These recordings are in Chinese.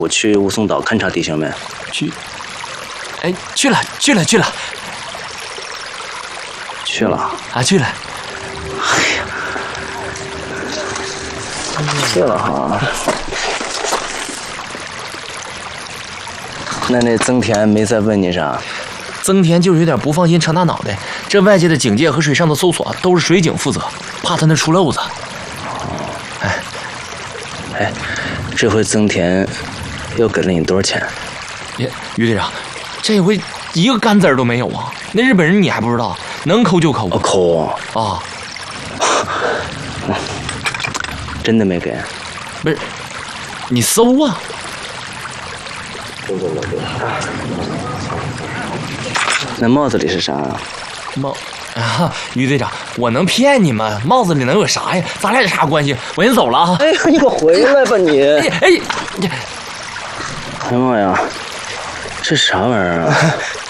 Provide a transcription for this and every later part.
我去武松岛勘察地形没？ 去。哎，去了。 去了啊，去了。 哎呀，去了哈。那曾田没再问你啥？ 曾田就是有点不放心程大脑袋，这外界的警戒和水上的搜索都是水警负责，怕他那出漏子。 哎，这回曾田又给了你多少钱？ 于队长，这回一个干子儿都没有啊！那日本人你还不知道，能抠就抠。 抠啊！ 真的没给？ 不是，你搜啊！ 那帽子里是啥啊？ 于队长，我能骗你吗？帽子里能有啥呀？咱俩有啥关系？我先走了啊！ 哎呀，你给我回来吧你！ 哎呀妈呀，这啥玩意儿啊？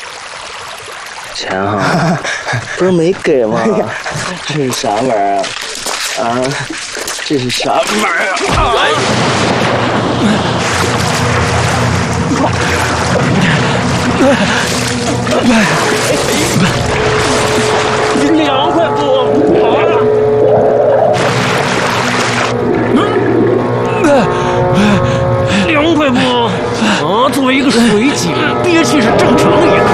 钱哈，不是没给吗？这是啥玩意儿啊？啊，这是啥玩意儿？2块不？2块不？啊，作为一个水警，憋气是正常的呀。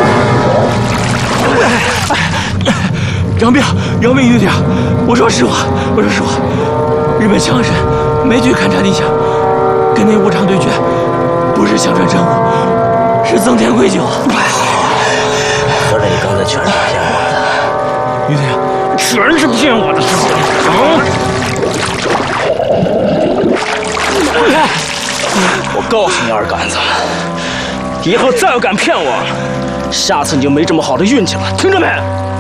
杨明于队长，我说实话，日本枪神没去勘察地形，跟那无常对决，不是香川真武，是增田贵久。 合着你刚才全是骗我的？ 于队长，全是骗我的是吧？ 我告诉你二杆子，以后再要敢骗我，下次你就没这么好的运气了，听着没？